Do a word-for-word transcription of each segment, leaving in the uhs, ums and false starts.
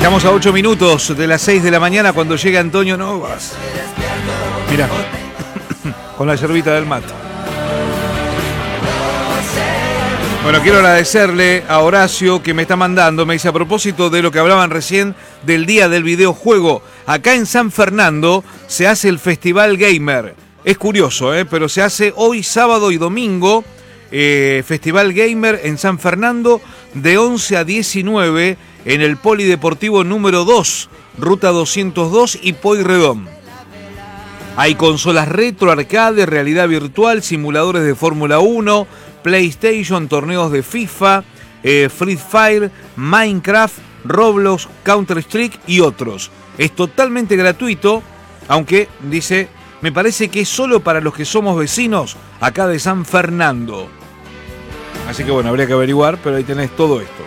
Estamos a ocho minutos de las seis de la mañana cuando llega Antonio Novas. Mirá, con la yerbita del mate. Bueno, quiero agradecerle a Horacio que me está mandando, me dice a propósito de lo que hablaban recién del día del videojuego. Acá en San Fernando se hace el Festival Gamer. Es curioso, ¿eh? Pero se hace hoy sábado y domingo. Eh, Festival Gamer en San Fernando de once a diecinueve en el Polideportivo número dos, Ruta doscientos dos y Pueyrredón. Hay consolas retro, arcade, realidad virtual, simuladores de Fórmula uno, PlayStation, torneos de FIFA, eh, Free Fire, Minecraft, Roblox, Counter-Strike y otros. Es totalmente gratuito, aunque, dice, me parece que es solo para los que somos vecinos acá de San Fernando. Así que bueno, habría que averiguar, pero ahí tenés todo esto.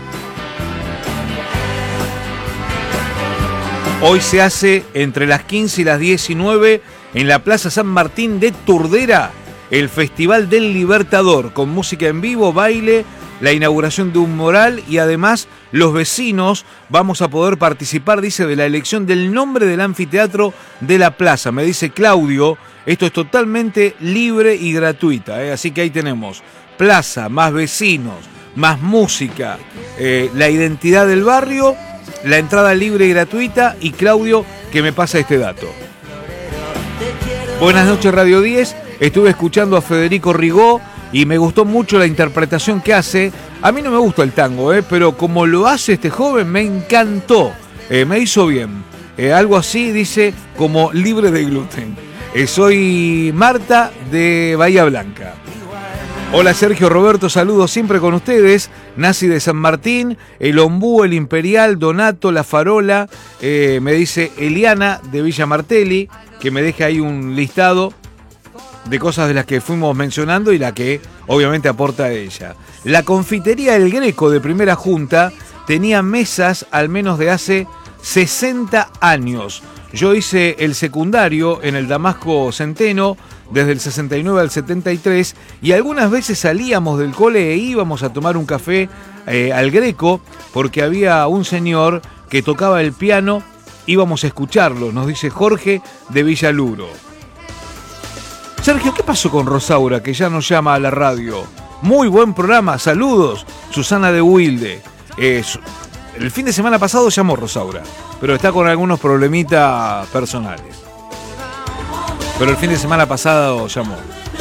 Hoy se hace entre las quince y las diecinueve en la Plaza San Martín de Turdera el Festival del Libertador, con música en vivo, baile, la inauguración de un mural y además los vecinos vamos a poder participar, dice, de la elección del nombre del anfiteatro de la plaza. Me dice Claudio, esto es totalmente libre y gratuita, ¿eh? Así que ahí tenemos plaza, más vecinos, más música, eh, la identidad del barrio, la entrada libre y gratuita y Claudio que me pasa este dato. Buenas noches Radio diez, estuve escuchando a Federico Rigó y me gustó mucho la interpretación que hace. A mí no me gusta el tango, eh, pero como lo hace este joven me encantó, eh, me hizo bien. Eh, algo así dice como libre de gluten. Eh, soy Marta de Bahía Blanca. Hola Sergio, Roberto, saludos siempre con ustedes. Nazi de San Martín, el Ombú, el Imperial, Donato, La Farola, eh, me dice Eliana de Villa Martelli, que me deja ahí un listado de cosas de las que fuimos mencionando y la que obviamente aporta ella. La confitería El Greco de Primera Junta tenía mesas al menos de hace sesenta años. Yo hice el secundario en el Damasco Centeno desde el sesenta y nueve al setenta y tres y algunas veces salíamos del cole e íbamos a tomar un café eh, al Greco porque había un señor que tocaba el piano, íbamos a escucharlo, nos dice Jorge de Villaluro. Sergio, ¿qué pasó con Rosaura que ya nos llama a la radio? Muy buen programa, saludos, Susana de Wilde. Eh, el fin de semana pasado llamó Rosaura, pero está con algunos problemitas personales. Pero el fin de semana pasado llamó.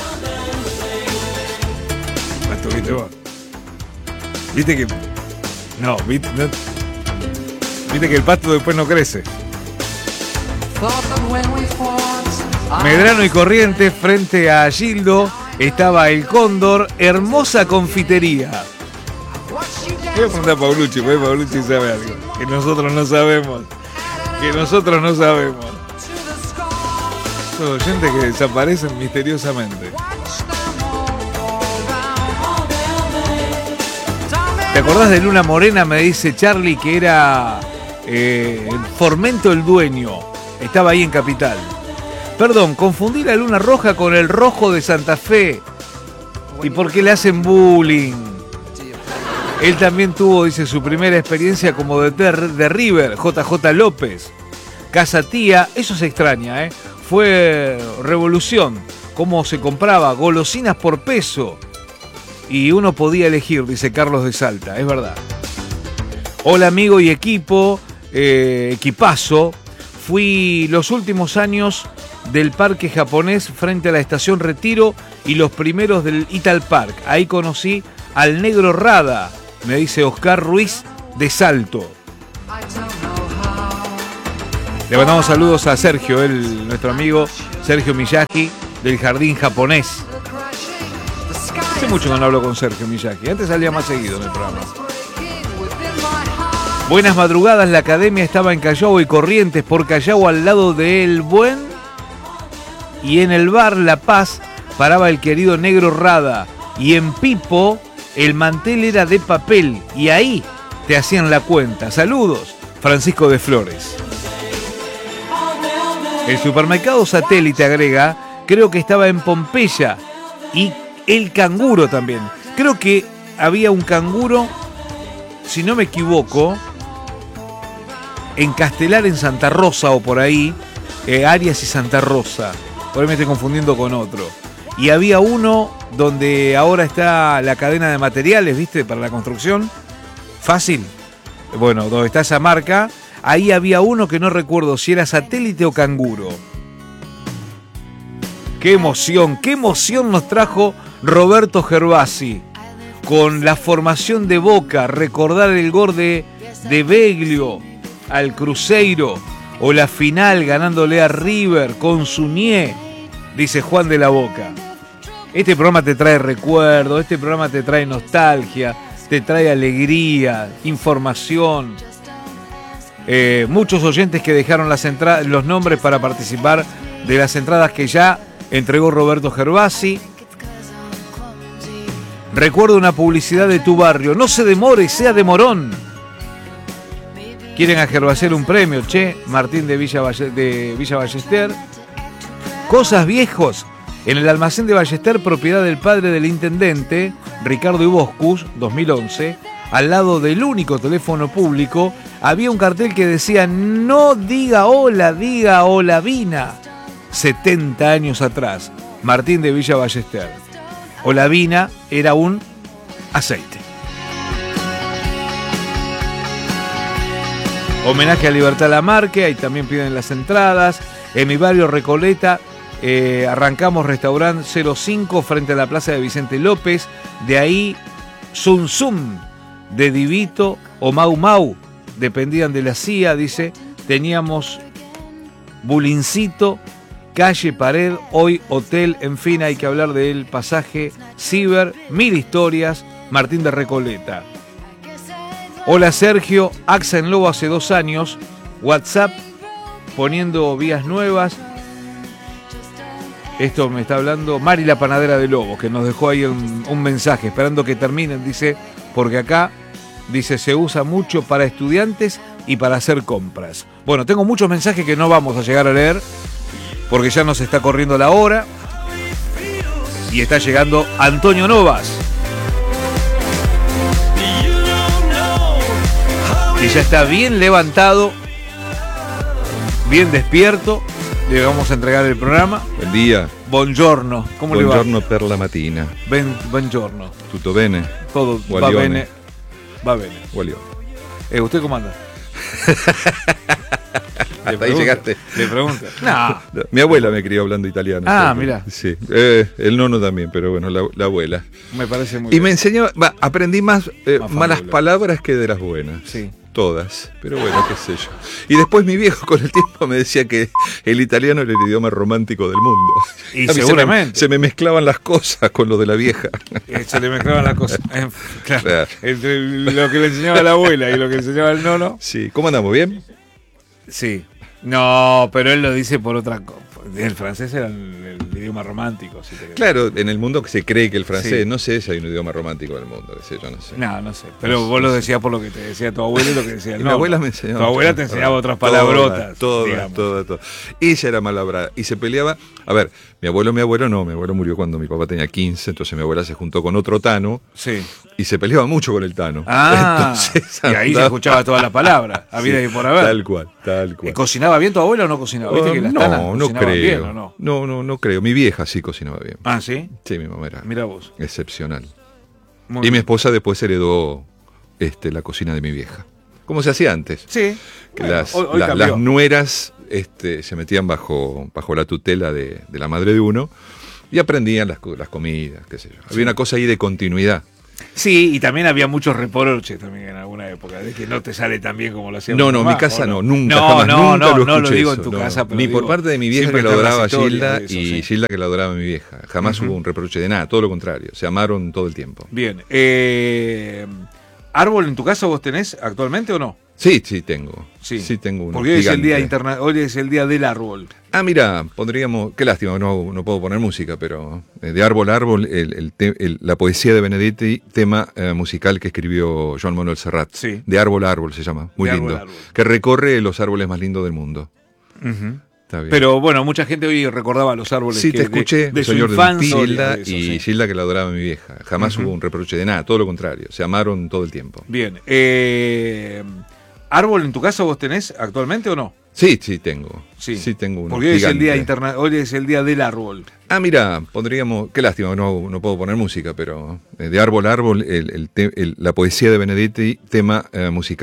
¿Viste vos? ¿Viste que...? No, ¿viste, no, ¿viste que el pasto después no crece? Medrano y Corrientes, frente a Gildo, estaba el Cóndor, hermosa confitería. Voy a preguntar a Paulucci, porque Paulucci sabe algo que nosotros no sabemos. Que nosotros no sabemos. Son oyentes que desaparecen misteriosamente. ¿Te acordás de Luna Morena? Me dice Charlie que era eh, Formento el dueño. Estaba ahí en Capital. Perdón, confundí la Luna Roja con el Rojo de Santa Fe. ¿Y por qué le hacen bullying? Él también tuvo, dice, su primera experiencia como de, de River, J J López. Casa Tía, eso se extraña, ¿eh? Fue revolución, cómo se compraba golosinas por peso. Y uno podía elegir, dice Carlos de Salta, es verdad. Hola amigo y equipo, eh, equipazo. Fui los últimos años del parque japonés frente a la estación Retiro y los primeros del Ital Park. Ahí conocí al Negro Rada, me dice Oscar Ruiz de Salto. Le mandamos saludos a Sergio, el, nuestro amigo Sergio Miyagi del Jardín Japonés. Hace mucho que no hablo con Sergio Miyagi, antes salía más seguido en el programa. Buenas madrugadas, la academia estaba en Callao y Corrientes, por Callao al lado de El Buen. Y en el bar La Paz paraba el querido Negro Rada. Y en Pipo el mantel era de papel y ahí te hacían la cuenta. Saludos, Francisco de Flores. El supermercado Satélite agrega, creo que estaba en Pompeya y el Canguro también. Creo que había un canguro, si no me equivoco, en Castelar, en Santa Rosa o por ahí, eh, Arias y Santa Rosa. Por ahí me estoy confundiendo con otro. Y había uno donde ahora está la cadena de materiales, ¿viste? Para la construcción. Fácil. Bueno, donde está esa marca. Ahí había uno que no recuerdo si era Satélite o Canguro. Qué emoción, qué emoción nos trajo Roberto Gervasi. Con la formación de Boca, recordar el gol de, de Beglio al Cruzeiro. O la final ganándole a River con Suñé, dice Juan de la Boca. Este programa te trae recuerdos, este programa te trae nostalgia, te trae alegría, información. Eh, muchos oyentes que dejaron las entra- los nombres para participar de las entradas que ya entregó Roberto Gervasi. Recuerdo una publicidad de tu barrio. No se demore, sea de Morón. Quieren a Gervasi un premio, che. Martín de Villa, Valle- de Villa Ballester. Cosas viejos. En el almacén de Ballester, propiedad del padre del intendente, Ricardo Iboscus, dos mil once, al lado del único teléfono público, había un cartel que decía: no diga hola, diga hola Vina. setenta años atrás, Martín de Villa Ballester. Olavina era un aceite. Homenaje a Libertad Lamarque, ahí también piden las entradas. En mi barrio Recoleta, eh, arrancamos Restaurante cero cinco frente a la plaza de Vicente López. De ahí, Zum Zum de Divito o Mau Mau, dependían de la C I A, dice. Teníamos Bulincito, Calle Pared, hoy Hotel, en fin, hay que hablar del pasaje Ciber, mil historias, Martín de Recoleta. Hola Sergio, AXA en Lobo hace dos años, WhatsApp poniendo vías nuevas. Esto me está hablando Mari la panadera de Lobos, que nos dejó ahí un, un mensaje, esperando que terminen, dice, porque acá, dice, se usa mucho para estudiantes y para hacer compras. Bueno, tengo muchos mensajes que no vamos a llegar a leer, porque ya nos está corriendo la hora. Y está llegando Antonio Novas. Y ya está bien levantado, bien despierto. Le vamos a entregar el programa. Buen día. Buongiorno. ¿Cómo le va? Buongiorno per la mattina. Ben, buongiorno. Tutto bene? Todo Gualione. va bene. Va bene. Gualione. Eh, ¿Usted cómo anda? Hasta ahí llegaste. Le pregunto. No. Mi abuela me crió hablando italiano. Ah, pero, mirá. Sí. Eh, el nono también, pero bueno, la, la abuela. Me parece muy Y bien. me enseñó, va, aprendí más, eh, Más malas fabuloso. palabras que de las buenas. Sí. Todas, pero bueno, qué sé yo. Y después mi viejo con el tiempo me decía que el italiano era el idioma romántico del mundo. Y A mí seguramente. Se me, se me mezclaban las cosas con lo de la vieja. Eh, Se le mezclaban las cosas. Eh, claro. Claro. Entre lo que le enseñaba la abuela y lo que le enseñaba el nono. Sí, ¿cómo andamos? ¿Bien? Sí. No, pero él lo dice por otra cosa. El francés era el, el idioma romántico. Si te querés. Claro, en el mundo que se cree que el francés, Sí. no sé si hay un idioma romántico en el mundo, qué sé yo, no sé. No, no sé. Pero vos lo decías por lo que te decía tu abuela y lo que decía el Y mi nono. abuela me enseñaba. Tu abuela muchas te enseñaba otras palabras. palabrotas. Todas, digamos. todas, todas. Ella era malabrada y se peleaba. A ver, mi abuelo, mi abuelo no, mi abuelo murió cuando mi papá tenía quince, entonces mi abuela se juntó con otro Tano Sí. y se peleaba mucho con el Tano. Ah, Entonces, y ahí se andaba- escuchaba todas las palabras. Había Sí, y por haber. Tal cual, tal cual. ¿Cocinaba bien tu abuela o no cocinaba? ¿Viste Oh, que las tanas no, no cocinaban creo. bien o no? No, no, no creo. Mi vieja sí cocinaba bien. Ah, ¿sí? Sí, mi mamá era Mira vos. excepcional. Muy Y bien. mi esposa después heredó este, la cocina de mi vieja. Como se hacía antes. Sí. Que Bueno, las, hoy- hoy la- cambió. las nueras este, se metían bajo, bajo la tutela de, de la madre de uno y aprendían las, co- las comidas, qué sé yo. Había una cosa ahí de continuidad. Sí, y también había muchos reproches también en alguna época, de que no te sale tan bien como lo hacía No, mi no, mamá, mi casa ¿o no, nunca, no, jamás, no, nunca no, lo no lo escuché digo eso, en tu no. casa, pero Ni digo, por parte de mi vieja siempre que la están las adoraba a historias Gilda de eso, y sí. Gilda que la adoraba a mi vieja. Jamás Ujú. hubo un reproche de nada, todo lo contrario. Se amaron todo el tiempo. Bien. Eh, ¿Árbol en tu casa vos tenés actualmente o no? Sí, sí tengo. Sí. Sí, tengo uno. Porque hoy es, el día gigante. interna hoy es el día del árbol. Ah, mira, pondríamos, qué lástima, no, no puedo poner música, pero eh, de árbol a árbol, el, el te- el- la poesía de Benedetti, tema eh, musical que escribió Joan Manuel Serrat. Sí. De árbol a árbol se llama, muy De árbol lindo. a árbol. Que recorre los árboles más lindos del mundo. Ujú. Está bien. Pero bueno, mucha gente hoy recordaba los árboles sí, que- te escuché, de, de su señor de infancia. Gilda de eso, y sí. Gilda que la adoraba mi vieja. Jamás Ujú. hubo un reproche de nada, todo lo contrario. Se amaron todo el tiempo. Bien. Eh, ¿Árbol en tu casa vos tenés actualmente o no? Sí, sí tengo. Sí, sí tengo uno. Porque hoy es, el día gigante. interna hoy es el día del árbol. Ah, mira, pondríamos, qué lástima, no, no puedo poner música, pero eh, de árbol a árbol, el, el te- el- la poesía de Benedetti, tema eh, musical.